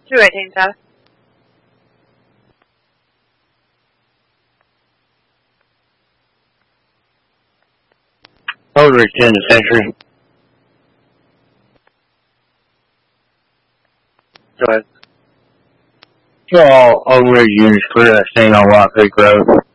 218, Tyler. Over 10 to Century. Go ahead. So all unrated units clear that staying on Rock Creek Road.